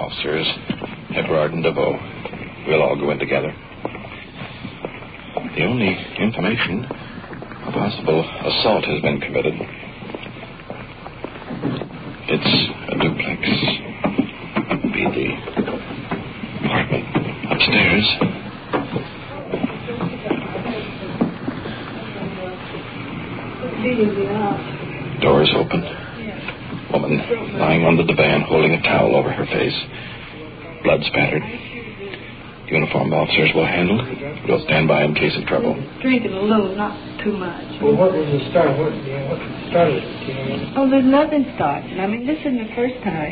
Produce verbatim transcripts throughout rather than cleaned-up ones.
officers, Everard and DeVoe. We'll all go in together. The only information, a possible assault has been committed. It's a duplex. Be the apartment upstairs. Doors open. Woman lying on the divan holding a towel over her face. Blood spattered. Uniformed officers will handle it. We'll stand by in case of trouble. Drinking a little, not too much. Well, what was the start? What, yeah, what started it? Do you know? Oh, there's nothing starting. I mean, this isn't the first time.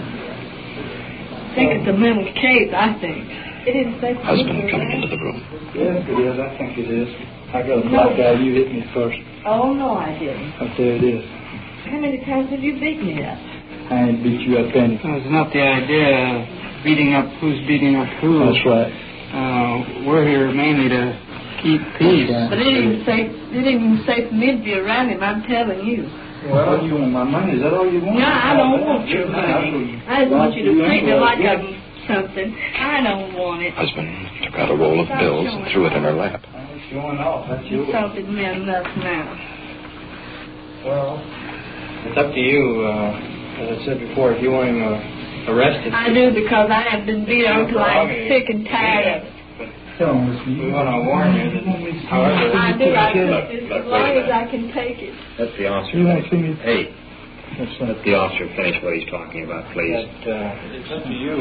I think it's a mental case, I think. It didn't say... Husband coming into the room. Yes, it is. I think it is. I got a black eye. You hit me first. Oh, no, I didn't. Up there it is. How many times have you beat me up? I ain't beat you up any. It's not the idea of beating up who's beating up who. That's right. Uh, we're here mainly to keep peace. Right. But it didn't even say, it didn't even say for me to be around him, I'm telling you. Well, you want my money? Is that all you want? No, I don't want your money. I just want you to treat me like I'm something. I don't want it. Husband took out a roll of bills and threw it in her lap. It's going off. That's yours. Something men enough now. Well, it's up to you. Uh, as I said before, if you want him uh, arrested... I do, because I have been beat until I'm sick and tired of it. Tell him, listen. We want to warn you that, however... I do. I can, Look, as look, long wait a as I can take it. Let the officer You won't see finish. me. Hey, That's right. let the officer finish what he's talking about, please. That, uh, it's up to you.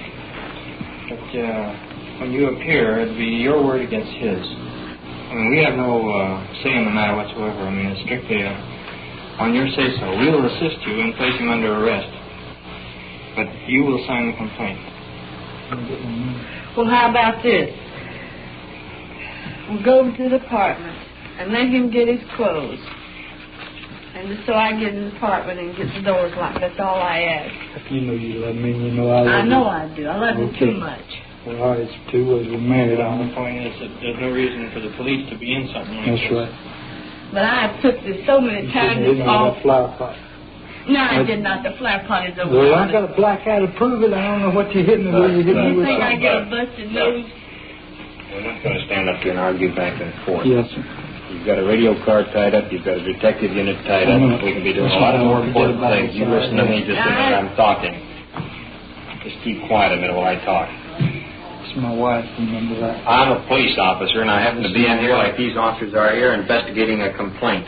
But uh, when you appear, it'd be your word against his. I mean, we have no uh, say in the matter whatsoever. I mean, it's strictly uh, on your say-so. We'll assist you in placing him under arrest. But you will sign the complaint. Well, how about this? We'll go to the apartment and let him get his clothes. And just so I get in the apartment and get the doors locked. That's all I ask. You know you love me. You know I love I you. know I do. I love you Okay. too much. Well, all right, it's two ways. We're married The on it. point is that there's no reason for the police to be in something like That's this. right. But I have took this so many You times. shouldn't hit It's me with all... that flower pot. No, I did not. The flower pot is over. Well, I got a black eye to prove it. I don't know what you hit me with. You hit me You with think I something. get a busted nose? We're not going to stand up here and argue back and forth. Yes, sir. You've got a radio car tied up. You've got a detective unit tied up. Mhm. We can be doing a That's lot of what I more want to important do about things. it. You listen to me just a minute. I'm talking. Just keep quiet a minute while I talk. It's my wife. Remember that? I'm a police officer, and I happen to be in here like these officers are here investigating a complaint.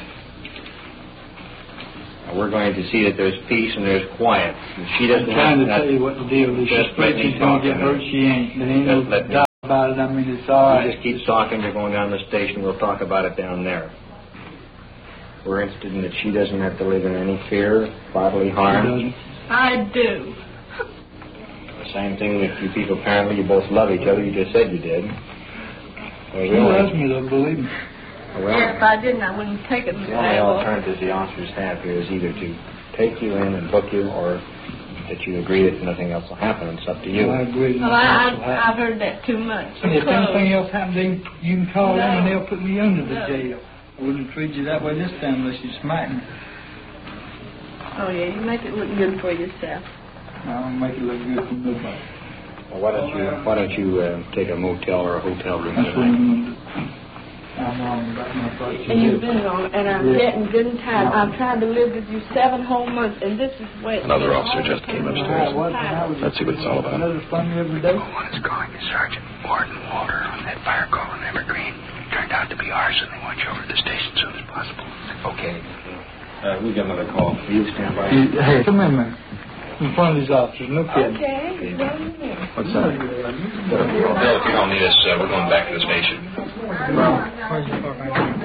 Now, we're going to see that there's peace and there's quiet. And she I'm doesn't trying to have tell you what the deal is. Just She's let afraid me she's going talk to get a hurt. minute. She ain't. There ain't no Just let me- doubt about it. I mean, it's all You right. just keep talking. You're going down the station. We'll talk about it down there. We're interested in that she doesn't have to live in any fear, bodily harm. I do. The same thing with you people. Apparently, you both love each other. You just said you did. Well, She the only- loves me, though, believe me. well, Yeah, if I didn't, I wouldn't take it. the only alternative the officers have here is either to take you in and book you, or that you agree that nothing else will happen. It's up to you. I agree. Well, I, I've, I've heard that too much. And if Close. anything else happens, then you can call No. them and they'll put me under the No. jail. I wouldn't treat you that way this time unless you smack me. Oh, yeah, you make it look good for yourself. I don't make it look good for nobody. Well, why don't you Why don't you uh, take a motel or a hotel room That's what I'm tonight? going to do. I'm wrong about my first And you've been wrong, and I'm Yeah. getting good and tired. I've tried to live with you seven whole months, and this is where... Another officer just came upstairs. Let's see what it's all about. Another funny every day. One is calling is Sergeant Morton Walter on that fire call in Evergreen. Turned out to be ours, and they want you over at the station as soon as possible. Okay. Uh, we got another call. You stand by. You- Hey, come in, man. In front of these officers, no kidding. Okay, well, yeah. What's that? Bill, if you don't need us, uh, we're going back to the station. Where's your car, man?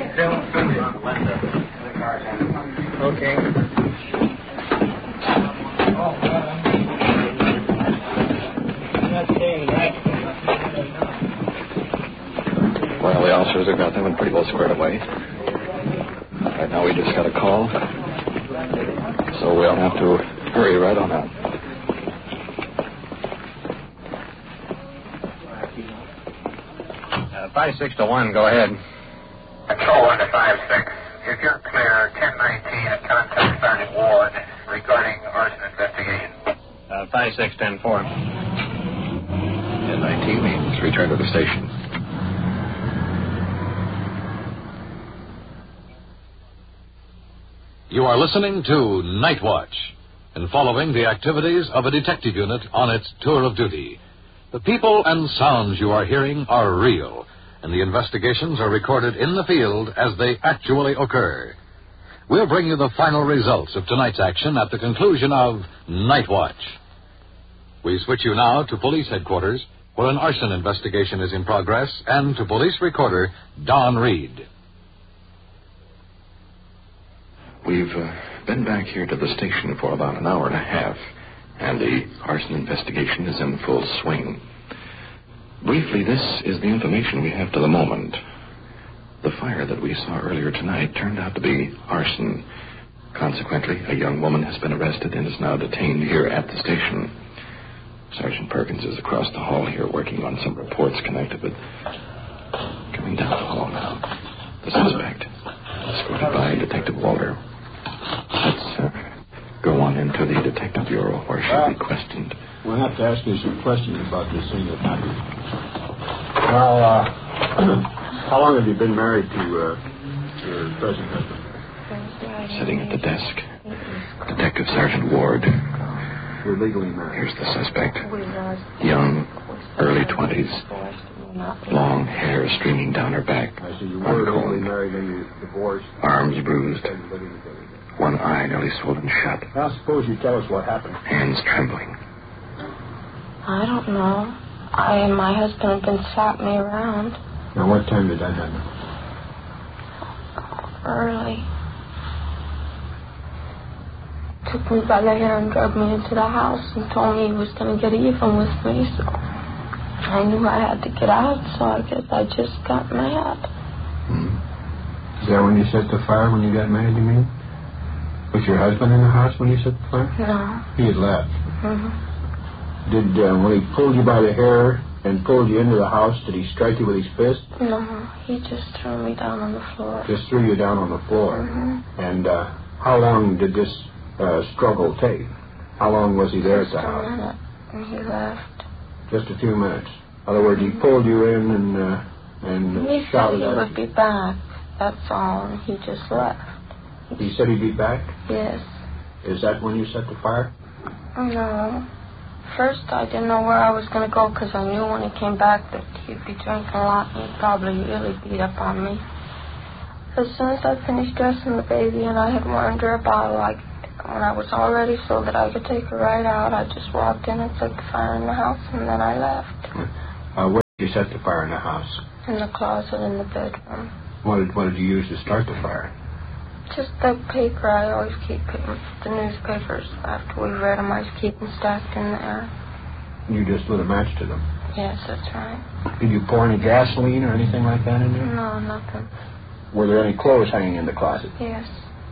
Okay. Oh, Well, the officers have got them in pretty well squared away. Right now we just got a call. So we'll have to hurry right on out. Uh, five six to one, go ahead. Control one to five six. If you're clear, ten nineteen and contact Sergeant Ward regarding arson investigation. Uh, five six ten four. ten nineteen means return to the station. You are listening to Night Watch and following the activities of a detective unit on its tour of duty. The people and sounds you are hearing are real, and the investigations are recorded in the field as they actually occur. We'll bring you the final results of tonight's action at the conclusion of Night Watch. We switch you now to police headquarters, where an arson investigation is in progress, and to police recorder Don Reed. We've uh, been back here to the station for about an hour and a half, and the arson investigation is in full swing. Briefly, this is the information we have to the moment. The fire that we saw earlier tonight turned out to be arson. Consequently, a young woman has been arrested and is now detained here at the station. Sergeant Perkins is across the hall here working on some reports connected with... Coming down the hall now. The suspect, escorted by Detective Walter. Let's uh, go on into the Detective Bureau where she'll be questioned. We'll have to ask you some questions about this thing that happened. Well, uh, how long have you been married to uh, your present husband? Sitting at the desk, Detective Sergeant Ward. You're legally married. Here's the suspect. Young, early twenties. Long hair streaming down her back. I see you were legally married and you divorced. Arms bruised. One eye nearly swollen shut. Now suppose you tell us what happened. Hands trembling. I don't know. I and my husband have been slapping me around. Now what time did that happen? Early. Took me by the hair and dragged me into the house and told me he was going to get even with me, so I knew I had to get out, so I guess I just got mad. Hmm. Is that when you set the fire, when you got mad, you mean? Was your husband in the house when you set the fire? No. He had left. Mm-hmm. Did, uh, when he pulled you by the hair and pulled you into the house, did he strike you with his fist? No, he just threw me down on the floor. Just threw you down on the floor. Mm-hmm. And uh, how long did this uh, struggle take? How long was he there just at the house? Just a minute, and he left. Just a few minutes. In other words, he pulled you in and uh, and he shouted said he at would you. be back, that's all, and he just left. He said he'd be back? Yes. Is that when you set the fire? No. First, I didn't know where I was going to go because I knew when he came back that he'd be drinking a lot and he'd probably really beat up on me. As soon as I finished dressing the baby and I had warmed her a bottle, I, when I was all ready so that I could take her right out, I just walked in and set the fire in the house, and then I left. Uh, where did you set the fire in the house? In the closet in the bedroom. What did, what did you use to start the fire? Just the paper. I always keep the newspapers. After we read them, I keep them stacked in there. You just lit a match to them? Yes, that's right. Did you pour any gasoline or anything like that in there? No, nothing. Were there any clothes hanging in the closet? Yes.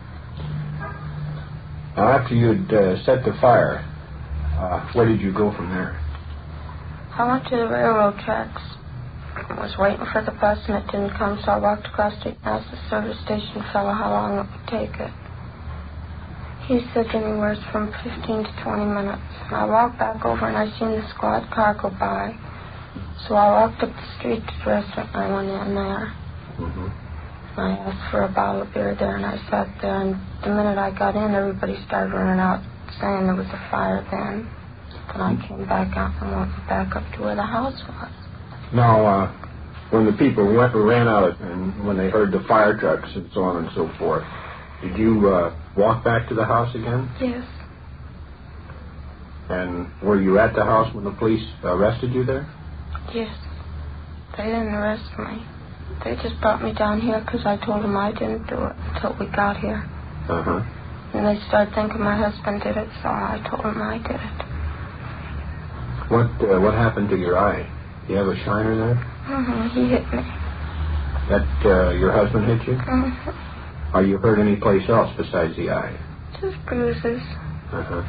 Now, after you'd uh, set the fire, uh, where did you go from there? I went to the railroad tracks. I was waiting for the bus and it didn't come, so I walked across the street and asked the service station fellow how long it would take it. He said anywhere from fifteen to twenty minutes. And I walked back over and I seen the squad car go by. So I walked up the street to the restaurant and I went in there. Mm-hmm. And I asked for a bottle of beer there and I sat there, and the minute I got in, everybody started running out saying there was a fire then. Then I came back out and went back up to where the house was. Now, uh, when the people went, ran out and when they heard the fire trucks and so on and so forth, did you uh, walk back to the house again? Yes. And were you at the house when the police arrested you there? Yes. They didn't arrest me. They just brought me down here because I told them I didn't do it until we got here. Uh-huh. And they started thinking my husband did it, so I told them I did it. What uh, what happened to your eye? Do you have a shiner there? Mm-hmm. He hit me. That uh, your husband hit you? Mm-hmm. Are you hurt any place else besides the eye? Just bruises. Uh-huh.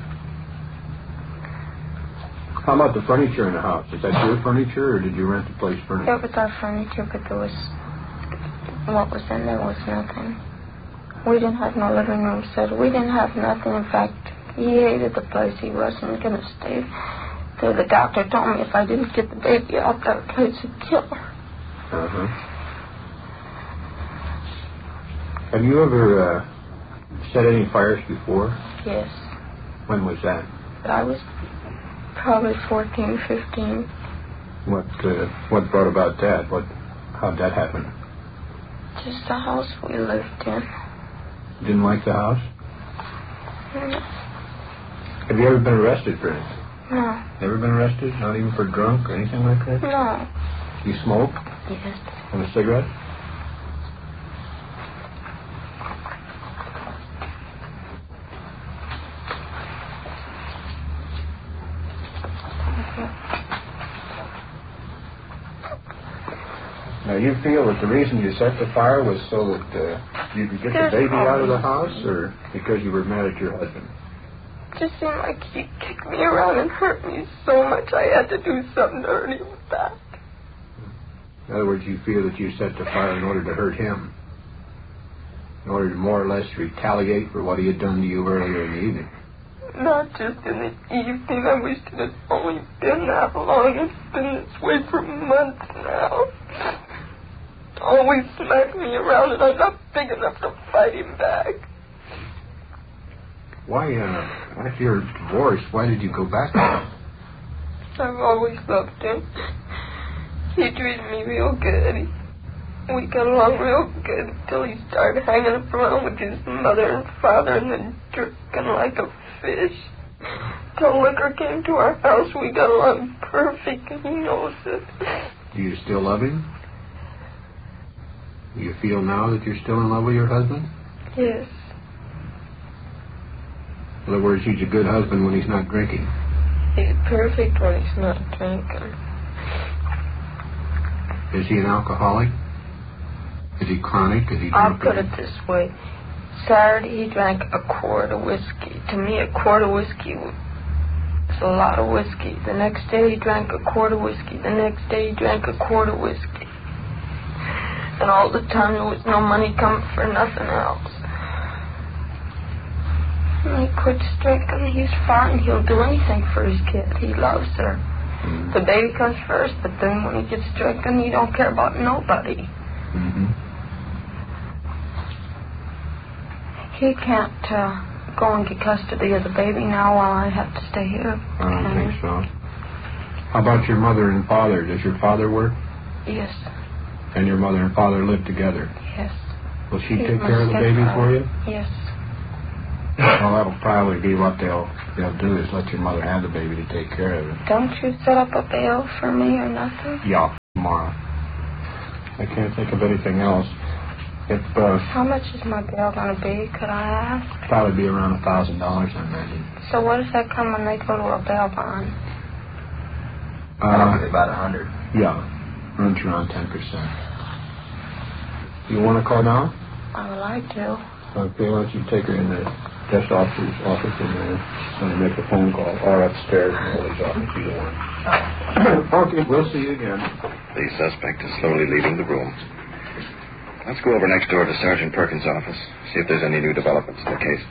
How about the furniture in the house? Is that your furniture, or did you rent the place furniture? It was our furniture, but there was... What was in there was nothing. We didn't have no living room set. We didn't have nothing. In fact, He hated the place. He wasn't going to stay. So the doctor told me if I didn't get the baby out, that place would kill her. Uh-huh. Have you ever uh, set any fires before? Yes. When was that? I was probably fourteen, fifteen. What uh, what brought about that? What? How'd that happen? Just the house we lived in. You didn't like the house? No. Have you ever been arrested for anything? No. Never been arrested? Not even for drunk or anything like that? No. You smoke? Yes. And a cigarette? Now, you feel that the reason you set the fire was so that uh, you could get There's the baby out of the always... house, or because you were mad at your husband? It just seemed like he kicked me around and hurt me so much I had to do something to hurt him back. In other words, you feel that you set the fire in order to hurt him, in order to more or less retaliate for what he had done to you earlier in the evening. Not just in the evening. I wish it had only been that long. It's been this way for months now. Always smack me around, and I'm not big enough to fight him back. Why, uh, after your divorce, why did you go back to him? I've always loved him. He treated me real good. He, we got along real good until he started hanging around with his mother and father and then drinking like a fish. Till liquor came to our house, we got along perfect, and he knows it. Do you still love him? Do you feel now that you're still in love with your husband? Yes. In other words, he's a good husband when he's not drinking. He's perfect when he's not drinking. Is he an alcoholic? Is he chronic? Is he I'll drunk? put it this way. Saturday, he drank a quart of whiskey. To me, a quart of whiskey was a lot of whiskey. The next day, he drank a quart of whiskey. The next day, he drank a quart of whiskey. And all the time, there was no money coming for nothing else. And he quits drinking. He's fine. He'll do anything for his kid. He loves her. Mm-hmm. The baby comes first, but then when he gets drinking, he don't care about nobody. Mm-hmm. He can't uh, go and get custody of the baby now while I have to stay here. I don't and think so. How about your mother and father? Does your father work? Yes. And your mother and father live together? Yes. Will she He's take care of the baby for you? Yes. Well, that'll probably be what they'll they'll do, is let your mother have the baby to take care of it. Don't you set up a bail for me or nothing? Yeah, tomorrow. I can't think of anything else. If, uh, How much is my bail going to be, could I ask? Probably be around a thousand dollars, I imagine. So what does that come when they go to a bail bond? Uh, about a hundred. Yeah, runs around ten percent. You want to call now? I would like to. Okay, why don't you take her in the desk officer's office and uh, make a phone call, or upstairs in Willie's office, either one. Okay, we'll see you again. The suspect is slowly leaving the room. Let's go over next door to Sergeant Perkins' office, see if there's any new developments in the case.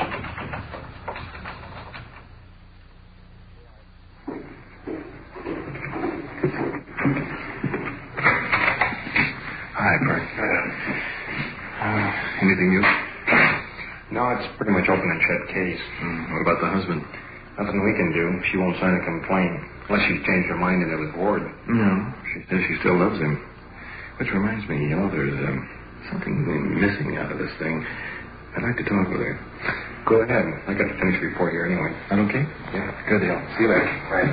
Hi, Perk. Uh, anything new? No, it's pretty much open and shut case. Mm, what about the husband? Nothing we can do. She won't sign a complaint. Unless she's changed her mind and it was bored. No, she says she still loves him. Which reminds me, you know, there's um, something missing out of this thing. I'd like to talk with her. Go ahead. I got the finished report here anyway. That okay? Yeah. Good deal. See you later. Right.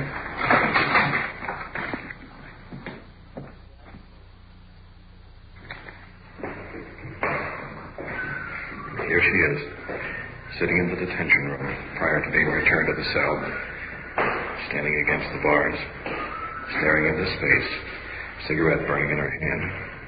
Here she is, sitting in the detention room prior to being returned to the cell, standing against the bars, staring into space, cigarette burning in her hand.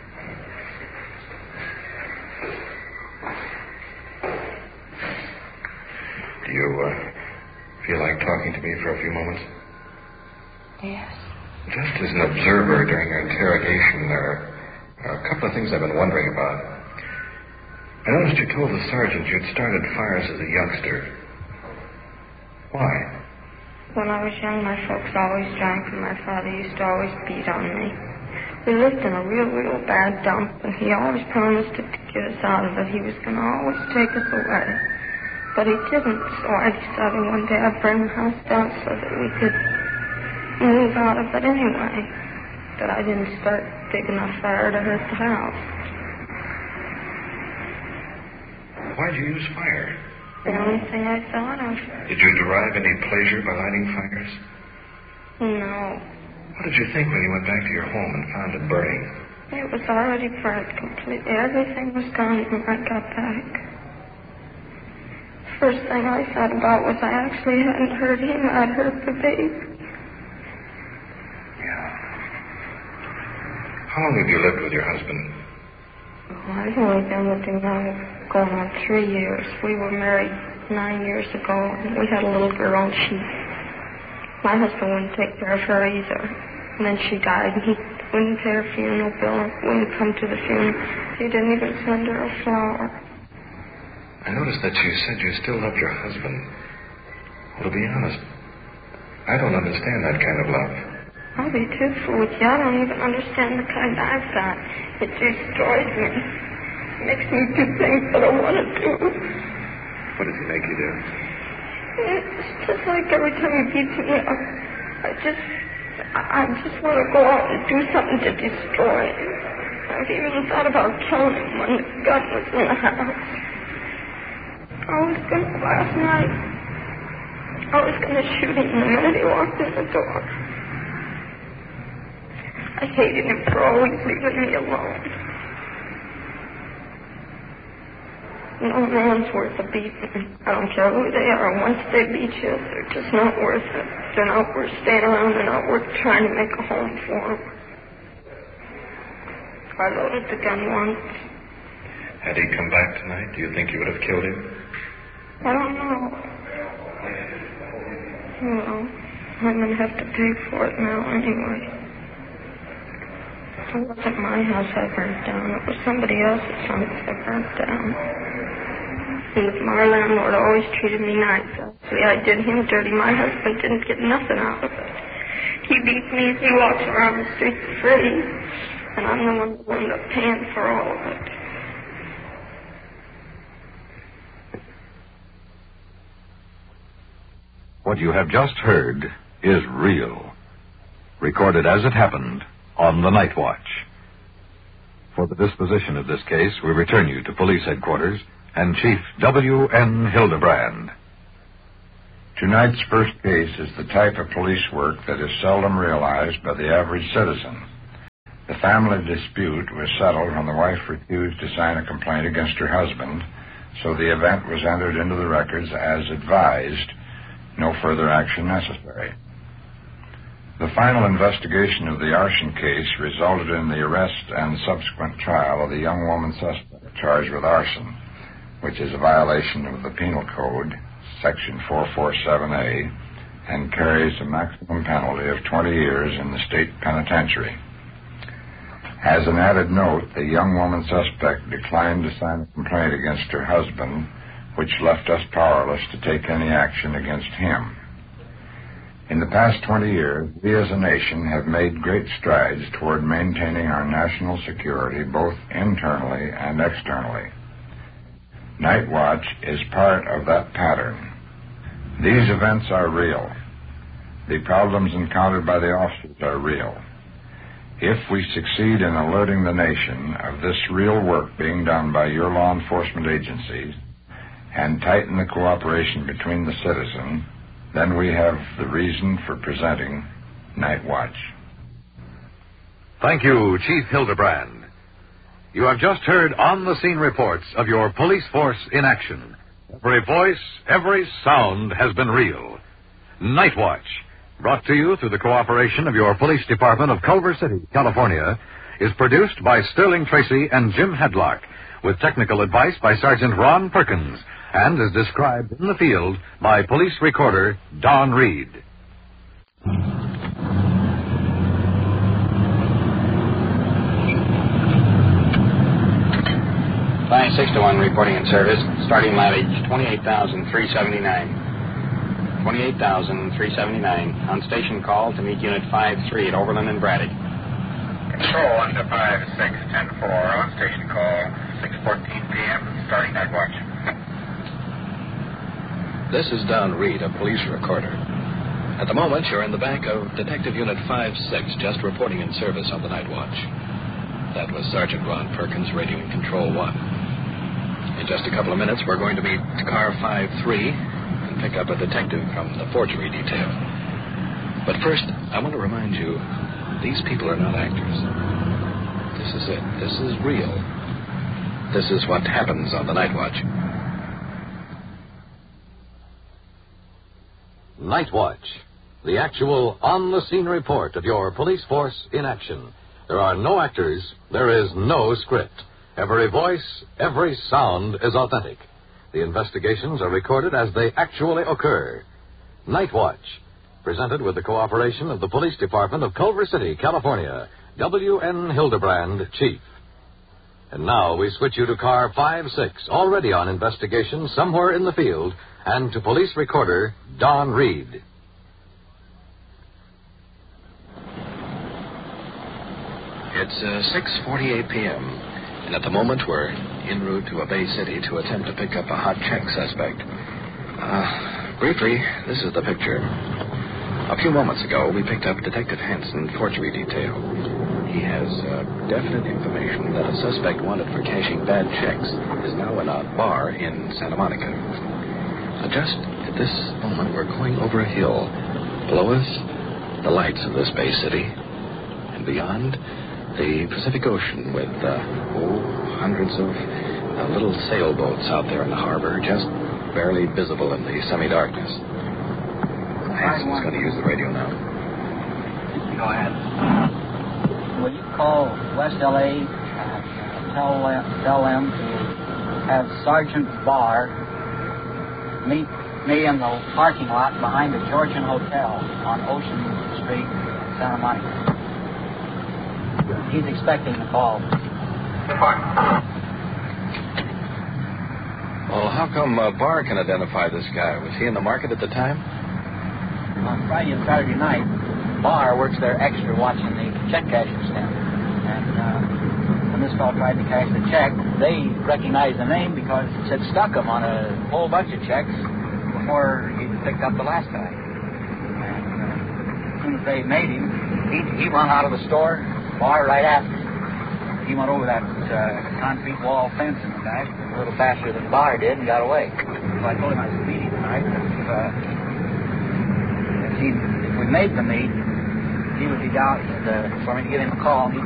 Do you uh, feel like talking to me for a few moments? Yes. Just as an observer during your interrogation, there are a couple of things I've been wondering about. I noticed you told the sergeant you'd started fires as a youngster. Why? When I was young, my folks always drank, and my father used to always beat on me. We lived in a real, real bad dump, and he always promised to get us out of it. He was going to always take us away. But he didn't, so I decided one day I'd burn the house down so that we could move out of it anyway. But I didn't start big enough fire to hurt the house. Why'd you use fire? The only thing I thought of. Did you derive any pleasure by lighting fires? No. What did you think when you went back to your home and found it burning? It was already burnt completely. Everything was gone when I got back. First thing I thought about was I actually hadn't hurt him, I'd hurt the baby. Yeah. How long have you lived with your husband? Oh, I've only been with him now going on three years. We were married nine years ago, and we had a little girl, and she... My husband wouldn't take care of her either. And then she died, and he wouldn't pay her funeral bill, wouldn't come to the funeral. He didn't even send her a flower. I noticed that you said you still loved your husband. Well, to be honest, I don't understand that kind of love. I'll be truthful with you. I don't even understand the kind I've got. It destroys me. It makes me do things that I want to do. What does he make you do? It's just like every time he beats me up, I just, I just want to go out and do something to destroy him. I've even thought about killing him when the gun was in the house. I was going to, last night, I was going to shoot him the minute he walked in the door. I hated him for always leaving me alone. No man's worth a beating. I don't care who they are. Once they beat you, they're just not worth it. They're not worth staying around. They're not worth trying to make a home for them. I loaded the gun once. Had he come back tonight, do you think you would have killed him? I don't know. Well, I'm going to have to pay for it now anyway. It wasn't my house I burnt down. It was somebody else's house I burnt down. And my landlord always treated me nice. Actually, I did him dirty. My husband didn't get nothing out of it. He beats me as he walks around the streets free. And I'm the one who ended up paying for all of it. What you have just heard is real. Recorded as it happened on the Night Watch. For the disposition of this case, we return you to police headquarters and Chief W N Hildebrand. Tonight's first case is the type of police work that is seldom realized by the average citizen. The family dispute was settled when the wife refused to sign a complaint against her husband, so the event was entered into the records as advised, no further action necessary. The final investigation of the arson case resulted in the arrest and subsequent trial of the young woman suspect charged with arson, which is a violation of the Penal Code, Section four forty-seven A, and carries a maximum penalty of twenty years in the state penitentiary. As an added note, the young woman suspect declined to sign a complaint against her husband, which left us powerless to take any action against him. In the past twenty years, we as a nation have made great strides toward maintaining our national security both internally and externally. Night Watch is part of that pattern. These events are real. The problems encountered by the officers are real. If we succeed in alerting the nation of this real work being done by your law enforcement agencies and tighten the cooperation between the citizen, then we have the reason for presenting Night Watch. Thank you, Chief Hildebrand. You have just heard on-the-scene reports of your police force in action. Every voice, every sound has been real. Night Watch, brought to you through the cooperation of your police department of Culver City, California, is produced by Sterling Tracy and Jim Hadlock, with technical advice by Sergeant Ron Perkins, and is described in the field by police recorder Don Reed. Line six to one reporting in service. Starting mileage twenty-eight thousand three hundred seventy-nine. twenty-eight thousand three hundred seventy-nine. On station call to meet Unit five three at Overland and Braddock. Control one to five six ten four. On station call six fourteen p.m. starting night watch. This is Don Reed, a police recorder. At the moment, you're in the back of Detective Unit five six, just reporting in service on the night watch. That was Sergeant Ron Perkins, radio and control one. In just a couple of minutes, we're going to meet car five three and pick up a detective from the forgery detail. But first, I want to remind you, these people are not actors. This is it. This is real. This is what happens on the night watch. Night Watch, the actual on-the-scene report of your police force in action. There are no actors, there is no script. Every voice, every sound is authentic. The investigations are recorded as they actually occur. Night Watch, presented with the cooperation of the Police Department of Culver City, California. W N Hildebrand, Chief. And now we switch you to car five six, already on investigation somewhere in the field, and to police recorder Don Reed. It's uh, six forty-eight p.m., and at the moment we're en route to a Bay City to attempt to pick up a hot check suspect. Uh, briefly, this is the picture. A few moments ago, we picked up Detective Hanson, forgery detail. He has uh, definite information that a suspect wanted for cashing bad checks is now in a bar in Santa Monica. Uh, just at this moment, we're going over a hill. Below us, the lights of this Bay City. And beyond, the Pacific Ocean with, uh, oh, hundreds of uh, little sailboats out there in the harbor, just barely visible in the semi-darkness. Hanson's going to use the radio now. Go ahead. Will you call West L A, uh, tell, them, tell them to have Sergeant Barr meet me in the parking lot behind the Georgian Hotel on Ocean Street, Santa Monica. He's expecting the call. Well, how come uh, Barr can identify this guy? Was he in the market at the time? On Friday and Saturday night, Barr works there extra watching the check cashing stand. And uh, when this fellow tried to cash the check, they recognized the name because it said Stuckham on a whole bunch of checks before he picked up the last guy. And uh, as soon as they made him, he, he run out of the store, Barr right after him. He went over that uh, concrete wall fence in the back a little faster than Barr did and got away. So I told him I was meeting tonight. If, uh, He, if we made the meet, he would be down uh, for me to give him a call.